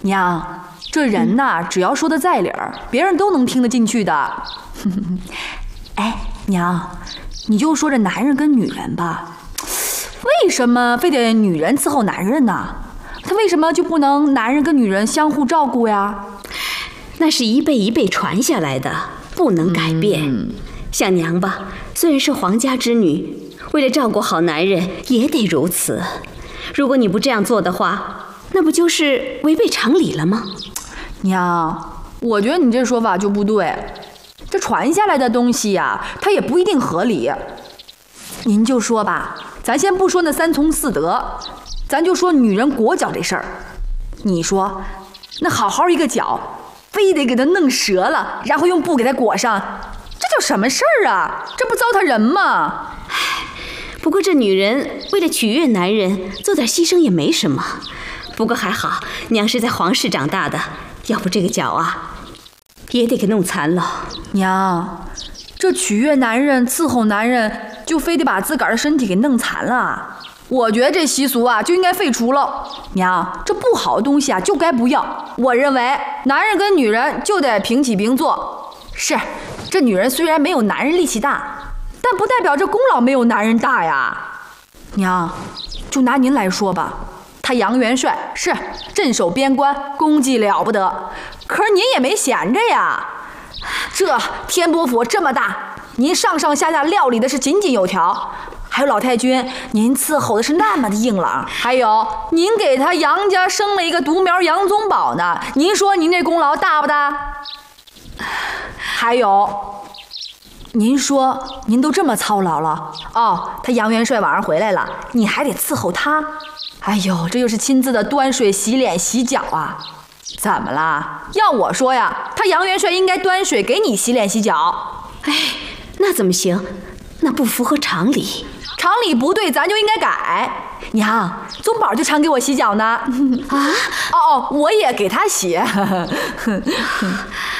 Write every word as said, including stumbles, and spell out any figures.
娘，这人呐，只要说的在理儿，别人都能听得进去的。哎，娘，你就说这男人跟女人吧，为什么非得女人伺候男人呢？他为什么就不能男人跟女人相互照顾呀？ 那是一辈一辈传下来的，不能改变。嗯、像娘吧，虽然是皇家之女，为了照顾好男人，也得如此。如果你不这样做的话，那不就是违背常理了吗？ 娘，我觉得你这说法就不对。这传下来的东西呀，它也不一定合理。您就说吧，咱先不说那三从四德，咱就说女人裹脚这事儿。你说，那好好一个脚，非得给它弄折了，然后用布给它裹上，这叫什么事儿啊？这不糟蹋人吗？ 不过这女人为了取悦男人，做点牺牲也没什么。不过还好，娘是在皇室长大的，要不这个脚啊，也得给弄残了。 娘，这取悦男人、伺候男人，就非得把自个儿的身体给弄残了？我觉得这习俗啊，就应该废除了。娘，这不好的东西啊，就该不要。我认为，男人跟女人就得平起平坐。是，这女人虽然没有男人力气大，但不代表这功劳没有男人大呀。娘，就拿您来说吧。他杨元帅是镇守边关，功绩了不得，可是您也没闲着呀。这天波府这么大，您上上下下料理的是井井有条，还有老太君，您伺候的是那么的硬朗，还有您给他杨家生了一个独苗杨宗保呢，您说您这功劳大不大？还有，您说您都这么操劳了哦，他杨元帅晚上回来了，你还得伺候他。哎呦，这又是亲自的端水洗脸洗脚啊！怎么啦？要我说呀，他杨元帅应该端水给你洗脸洗脚。 哎，那怎么行？那不符合常理。 常理不对，咱就应该改。娘，宗保就常给我洗脚呢。啊？哦哦，我也给他洗。